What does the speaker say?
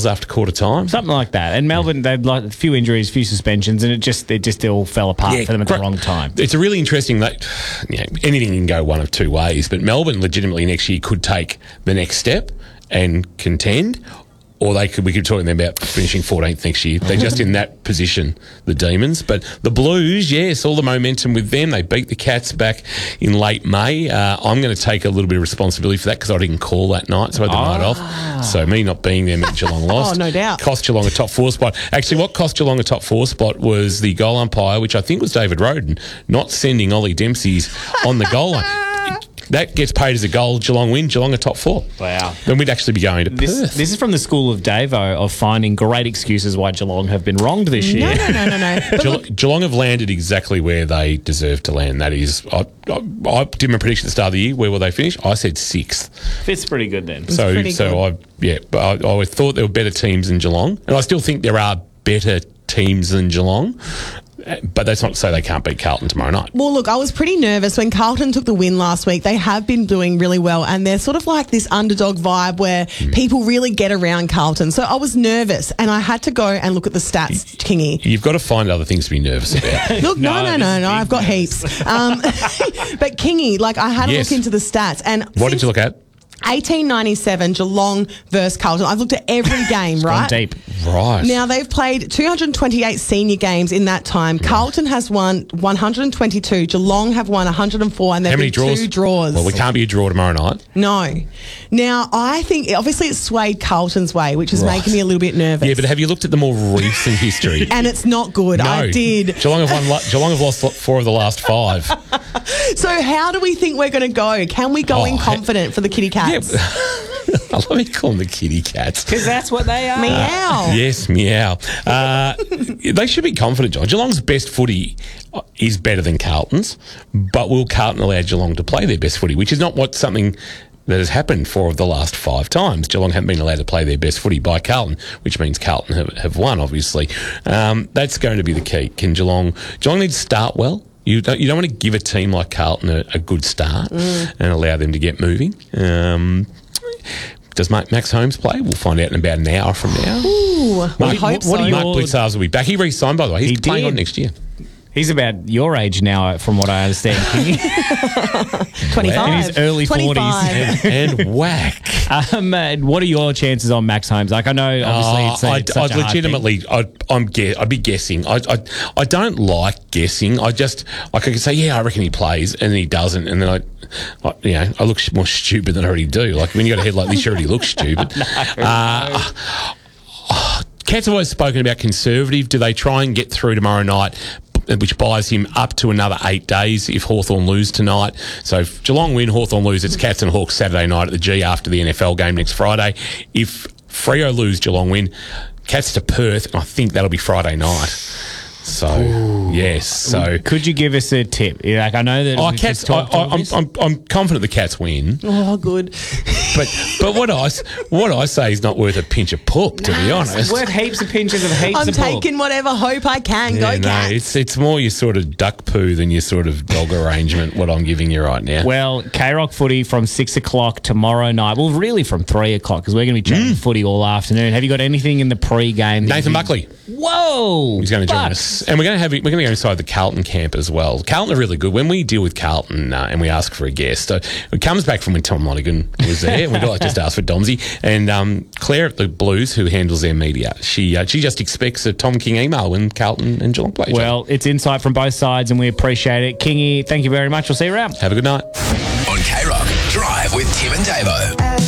goals after quarter time. Something like that. And Melbourne, they'd like a few injuries, a few suspensions, and it just all fell apart for them at the wrong time. It's a really interesting that anything can go one of two ways, but Melbourne legitimately next year could take the next step and contend, or we could be talking about finishing 14th next year. They're just in that position, the Demons. But the Blues, yes, all the momentum with them. They beat the Cats back in late May. I'm going to take a little bit of responsibility for that because I didn't call that night, so I had the night off. So me not being there meant Geelong lost. No doubt. Cost Geelong a top 4 spot. Actually, what cost Geelong a top 4 spot was the goal umpire, which I think was David Roden, not sending Ollie Dempsey's on the goal line. That gets paid as a goal. Geelong win. Geelong are top 4. Wow. Then we'd actually be going to Perth. This is from the school of Davo of finding great excuses why Geelong have been wronged this year. No. Geelong have landed exactly where they deserve to land. That is, I did my prediction at the start of the year. Where will they finish? I said 6th. Fits pretty good then. I thought there were better teams than Geelong, and I still think there are better teams than Geelong. But that's not to say they can't beat Carlton tomorrow night. Well, look, I was pretty nervous when Carlton took the win last week. They have been doing really well, and they're sort of like this underdog vibe where people really get around Carlton. So I was nervous, and I had to go and look at the stats, Kingy. You've got to find other things to be nervous about. Look, no, I've got heaps. But Kingy, I had to look into the stats. And what did you look at? 1897 Geelong versus Carlton. I've looked at every game, right? Gone deep. Right. Now, they've played 228 senior games in that time. Carlton has won 122. Geelong have won 104, and there have been 2 draws. Well, we can't be a draw tomorrow night. No. Now, I think, obviously, it's swayed Carlton's way, which is making me a little bit nervous. Yeah, but have you looked at the more recent history? And it's not good. No. I did. Geelong have lost 4 of the last 5. So how do we think we're going to go? Can we go in confident for the Kitty Cats? Yeah. Let me call them the Kitty Cats. Because that's what they are. Meow. Yes, meow. They should be confident, John. Geelong's best footy is better than Carlton's, but will Carlton allow Geelong to play their best footy, which is not something that has happened 4 of the last 5 times. Geelong haven't been allowed to play their best footy by Carlton, which means Carlton have won, obviously. That's going to be the key. Can Geelong need to start well? You don't want to give a team like Carlton a good start and allow them to get moving. Does Max Holmes play? We'll find out in about an hour from now. Ooh, I hope so. Mark Blitzars will be back. He re-signed, by the way. He's playing on next year. He's about your age now, from what I understand. 25. In his early 25. and whack. What are your chances on Max Holmes? I know, obviously, it's such a legitimately, I'd be guessing. I don't like guessing. I could say, I reckon he plays, and then he doesn't, and then I look more stupid than I already do. Like when you got a head like this, you already look stupid. Cats have always spoken about conservative. Do they try and get through tomorrow night, which buys him up to another 8 days if Hawthorn lose tonight? So if Geelong win, Hawthorn lose, it's Cats and Hawks Saturday night at the G after the NFL game next Friday. If Freo lose, Geelong win, Cats to Perth, and I think that'll be Friday night. So, yes. So, could you give us a tip? I know that I'm confident the Cats win. Oh, good. But what I say is not worth a pinch of poop, to be honest. It's worth heaps of pinches of heaps I'm of poop. taking whatever hope I can. Go Cats. It's more your sort of duck poo than your sort of dog arrangement, what I'm giving you right now. Well, K-Rock footy from 6 o'clock tomorrow night. Well, really from 3 o'clock, because we're going to be chatting footy all afternoon. Have you got anything in the pre-game? Nathan Buckley. Whoa! He's going to join us. And we're going to go inside the Carlton camp as well. Carlton are really good. When we deal with Carlton and we ask for a guest, so it comes back from when Tom Lonergan was there. We just asked for Domsey. And Claire at the Blues, who handles their media, she just expects a Tom King email when Carlton and Geelong play each other. Well, it's insight from both sides and we appreciate it. Kingy, thank you very much. We'll see you around. Have a good night. On K-Rock, Drive with Tim and Davo.